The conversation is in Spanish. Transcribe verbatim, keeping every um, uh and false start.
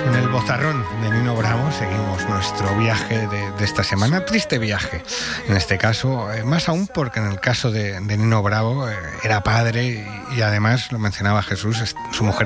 Con el bozarrón de Nino Bravo seguimos nuestro viaje de, de esta semana, triste viaje, en este caso, eh, más aún porque en el caso de, de Nino Bravo eh, era padre y, y además, lo mencionaba Jesús, su mujer